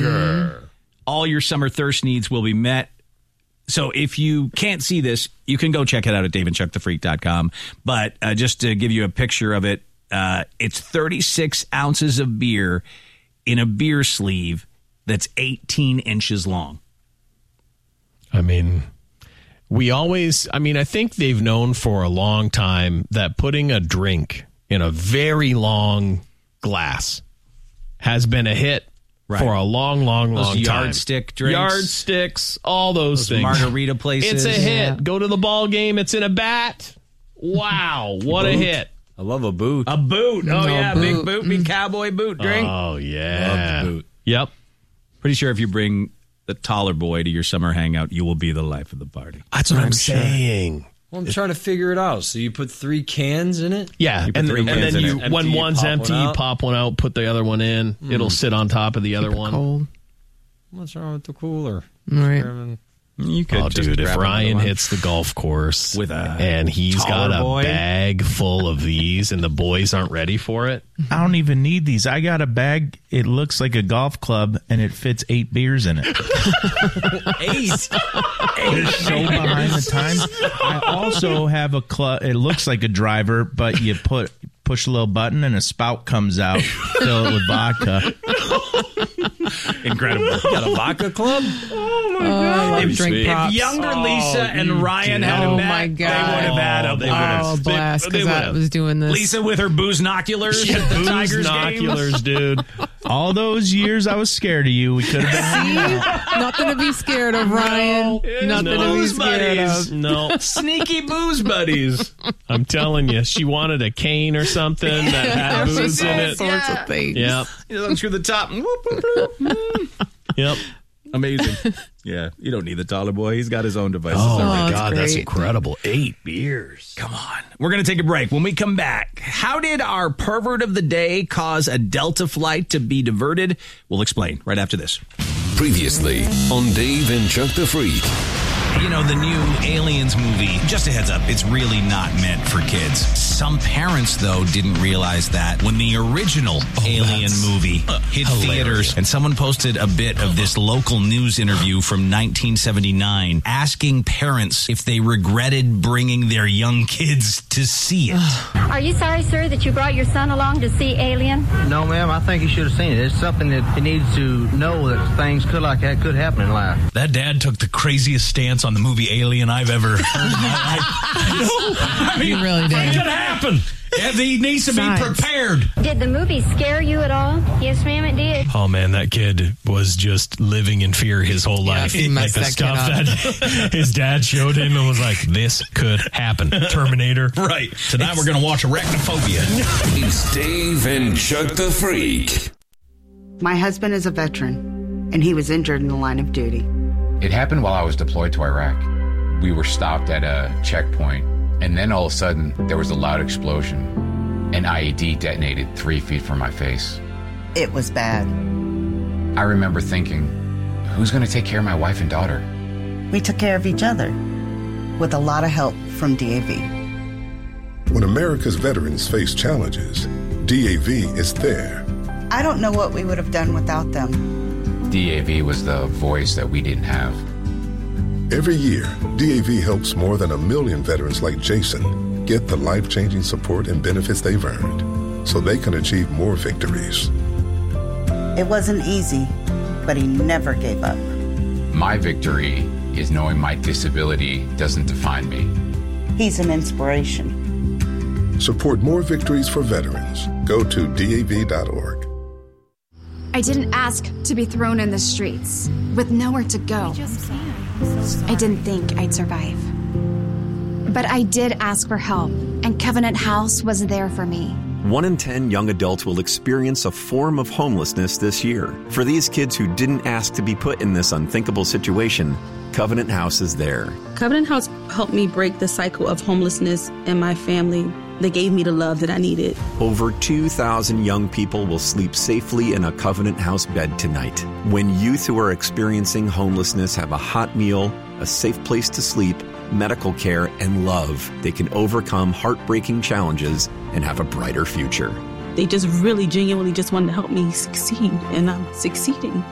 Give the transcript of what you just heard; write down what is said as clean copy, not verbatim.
sugar. All your summer thirst needs will be met. So if you can't see this, you can go check it out at daveandchuckthefreak.com. But just to give you a picture of it, it's 36 ounces of beer in a beer sleeve that's 18 inches long. I mean, I think they've known for a long time that putting a drink in a very long glass has been a hit for a long time. Yardstick drinks. Yardsticks, all those things. Margarita places. It's a hit. Go to the ball game. It's in a bat. Wow, what a hit. I love a boot. A boot. Oh, yeah, big boot. Big cowboy boot drink. Oh, yeah. Love the boot. Yep. Pretty sure if you bring the taller boy to your summer hangout, you will be the life of the party. That's what I'm saying. Well, I'm trying to figure it out. So you put 3 cans in it? Yeah, and then when one's empty, you pop one out, put the other one in. It'll sit on top of the other one. Cold. What's wrong with the cooler? Right. You could dude, if Ryan hits the golf course and he's got a bag full of these and the boys aren't ready for it. I don't even need these. I got a bag. It looks like a golf club and it fits 8 beers in it. 8? It's so behind the times. I also have a club. It looks like a driver, but you push a little button and a spout comes out. Fill it with vodka. Incredible. You got a vodka club? Oh, my God. If younger Lisa and Ryan had a bet, they would have had a blast. Blast, because I was doing this. Lisa with her booze-noculars at the Tigers Booze-noculars, dude. All those years I was scared of you. We could have been hanging out. Nothing to be scared of, Ryan. Nothing to be scared of. No. Sneaky booze buddies. I'm telling you, she wanted a cane or something that had booze in it. All sorts of things. Yep. You look through the top. And whoop, whoop, whoop. Yep. Amazing. Yeah, you don't need the taller boy. He's got his own devices. Oh, my God, great. that's incredible. 8 beers. Come on. We're going to take a break. When we come back, how did our pervert of the day cause a Delta flight to be diverted? We'll explain right after this. Previously on Dave and Chuck the Freak. You know, the new Aliens movie, just a heads up, it's really not meant for kids. Some parents, though, didn't realize that when the original Alien movie hit theaters, and someone posted a bit of this local news interview from 1979 asking parents if they regretted bringing their young kids to see it. Are you sorry, sir, that you brought your son along to see Alien? No, ma'am. I think he should have seen it. It's something that he needs to know, that things like that could happen in life. That dad took the craziest stance on the movie Alien I've ever heard in my life. I mean, You really did. It could happen. He needs to be prepared. Did the movie scare you at all? Yes, ma'am, it did. Oh, man, that kid was just living in fear his whole life. he Like messed the that stuff kid that his dad showed him and was like, this could happen. Terminator. Right. Tonight we're going to watch Arachnophobia. It's Dave and Chuck the Freak. My husband is a veteran, and he was injured in the line of duty. It happened while I was deployed to Iraq. We were stopped at a checkpoint, and then all of a sudden, there was a loud explosion. An IED detonated 3 feet from my face. It was bad. I remember thinking, who's going to take care of my wife and daughter? We took care of each other, with a lot of help from DAV. When America's veterans face challenges, DAV is there. I don't know what we would have done without them. DAV was the voice that we didn't have. Every year, DAV helps more than 1 million veterans like Jason get the life-changing support and benefits they've earned so they can achieve more victories. It wasn't easy, but he never gave up. My victory is knowing my disability doesn't define me. He's an inspiration. Support more victories for veterans. Go to DAV.org. I didn't ask to be thrown in the streets with nowhere to go. I didn't think I'd survive. But I did ask for help, and Covenant House was there for me. 1 in 10 young adults will experience a form of homelessness this year. For these kids who didn't ask to be put in this unthinkable situation, Covenant House is there. Covenant House helped me break the cycle of homelessness in my family. They gave me the love that I needed. Over 2,000 young people will sleep safely in a Covenant House bed tonight. When youth who are experiencing homelessness have a hot meal, a safe place to sleep, medical care, and love, they can overcome heartbreaking challenges and have a brighter future. They just really genuinely just wanted to help me succeed, and I'm succeeding.